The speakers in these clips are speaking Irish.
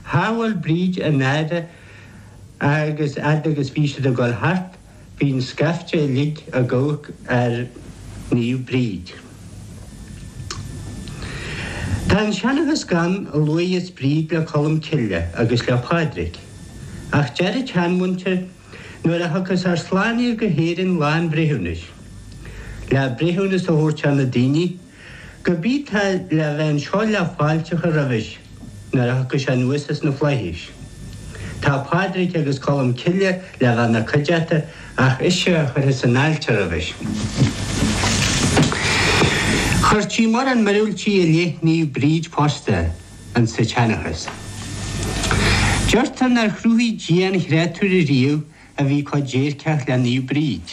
Howell bríd a náide agus adagus bhí de gáil hart bhín scafte lig a ggóg níomh bríd. Tá an seanachas gan luas bríd le colm Cille agus le Pádraig. Ach dead teanmúnte nuair a thuchas ar sláinní go héireann lán bréithúnis. Le bréithúnas a thuirte na daoine, go bí tá le bheith seo le fáilte go rahis nuair a thuchas an nuasas na phláithis. Tá Pádraig agus colm Cille le bheith na coideata ach isise a chur san áilte rahis. Chuirtí mar an marúiltí a léithníí bríd posta an sa teanachas. Deirtan ar chrúthaí díana hreatúir a riamh a bhí có déirceach le níomh bríd.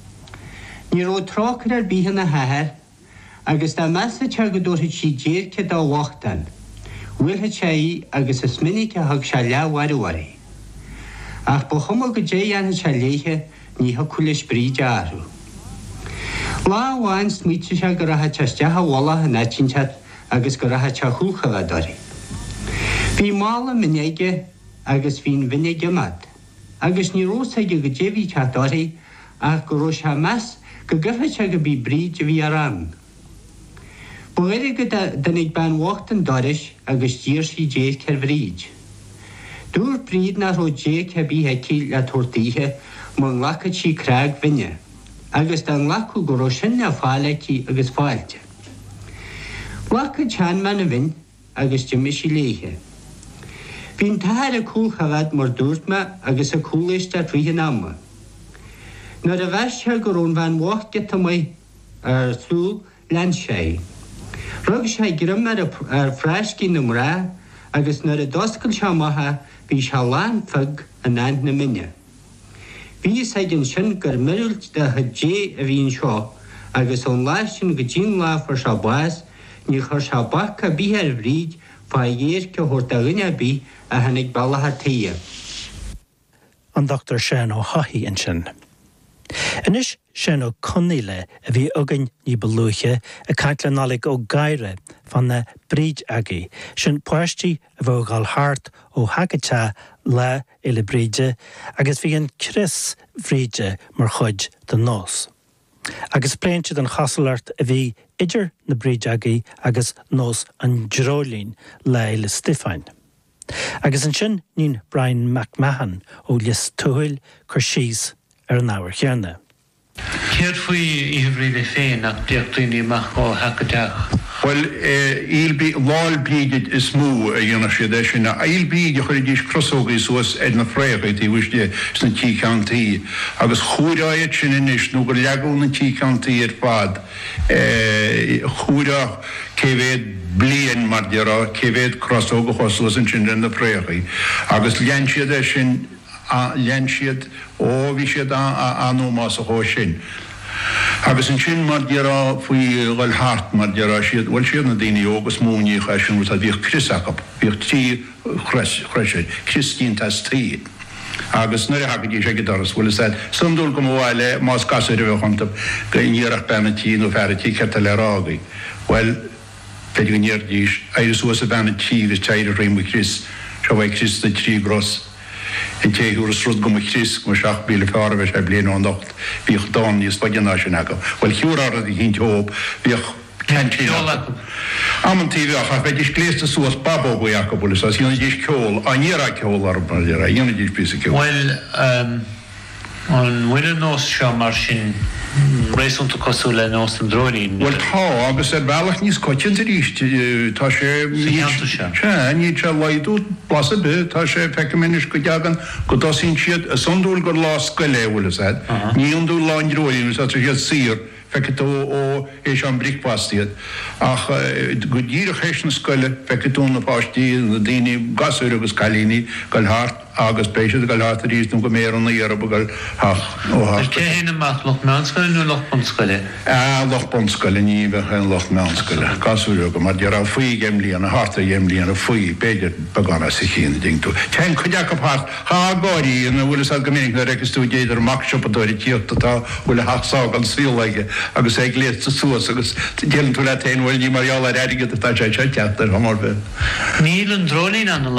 Ní ró tráchar ar bíhan na hathair agus dá measa te go dúirtha sí déirce dá bhachtan. Bhuilthe sé agus is minic a thug se leabhhairhhair. Ach ba chuma go dé dhéanana se léithe ní thuculis bríd áthú. Lá bháin smuoite se go ratha teisteach bhla na tínteat agus go ratha te chúcha dorí. Bhí mála minéige agus bhín vinnéige mad. Agus ní rósaige go déhí te dorí ach go ró se meas go gurtha se go bí bríd a bhí arán. Buidir go danig ban bhachtan doris agus dír sí déir ceir bríd. Dúr bríd na ró déir ce bíthe cíl le tortaíthe mar lachad sí craig vinne. Agus an lacu go ró sin le fáileí agus fáilte. Lacha tean man a bhain agus de mis léthe. Bhín tair a cúlchahad mar dúirtma agus a cúlaiste tríhe náma. Nuair a bheiste go rón bhain bhachta tamai ar súl lean sé. Rug sé grim ar freiscí na mrá agus nuair a doscail se maithe bhí se lán fug a náint na minne. Bhí sé an sin gur mirúilt de dé a bhíon seo agus ón láistin go dín láfar se báis ní chur se bacha bíthe ar bhríd fá dhéir go thuirta rinne bí a hanig bailthe taíe. An Dr. Sean O'Hahy in sin. Inis Sean O'Connell a bhí agan ní beluche a caitlenálig ó gaire fan na bríd agaí, sin poisttí a bhógáil hart ó hagata le ile bríide agus bhí an cris bhríide mar chuid den nós. Agus pléinte an chasalart a bhí idir na bríd agaí agus nós an drólín le ile Stifein. Agus an sin nín Brian McMahon ó Lis Tuail chur síos ar an ábhar chearna. Céir faoi íomhríle féin ach deachtaoine amach ó hagateach. Well, láil bíid is mú a dhéana sé de sinna. Ail bíid a chuir dís crosógaí suas na fréagaid í bhuiiste na tícantaí. Agus chúráid sin inis nó go leagú na tícantaí ar fad. Chúrá céhéad blian mar deará, céhéad crosóga choslas an sin na fréagaí. Agus lean siad é sin lean siad ó bhí siad anú más a chó sin. Agus an sin mar deará faoi gáil hart mar deará siad, bhfuil siad na daoine ógus múnaí sin a bhíoh crisachab, bhíoh tí chreiseid, Christíntas tí. Agus nuair a hagadí sé doras bhfuil said, sundúil go bhile más gasir a bheith chunta go níorach bena tí nó feartí ceirta le rágaí. Well, peidir go níor díos, éidir suas a bena tí is teir a réimú Chris, se bhaid Chris na trí gros. En téúr srúd go Chris go seach bíle fearbh sé blian an docht bhíoh dá níos bagna sin acu. Well hiúrá a hín teób bhíoh centí. Amantí bheach a bheith is gléasta suas babó go acu bulas as dhéana dís ceol a níra ceol ar mar deará, dhéana dís bí a ceol. Well, an bhuiile nós seo mar sin rééisúnta cosú le nós an drólín. Well tá agus bhealach níos coitiint a ríist tá sé ní se leidú blasa be tá sé feiceiminis go deagan go dosín siad a sundúil gur lá scoiléhfuil said. Ní an dú láin drólín sa siad sír feiceú ó éis an bricpástiad. Ach go dír a chéis na scoile feiceú na páistí na daoine gasúir agus cailíní gal hart agus béisiad gal hart a ríist go méar na dhearab gal Cé héana amach Loch Meánscoile nó Loch Bonscoile? Loch Bonscoile ní bheith an Loch Meánscoile. Gasúir go mar deará faoi géimlíon a harta géimlíon a faoi beidir bagana sa chéan dingtú. Tean chuideach apát há gáirí na bhfuil sa goménig na registrú déidir mac sipadóirí tíochtta tá bhfuil haachsá an síolaige agus é léasta suas agus déann tú le taon bhfuil ní marála aige tá sé teachtar hamar bheith. Níl an drólín an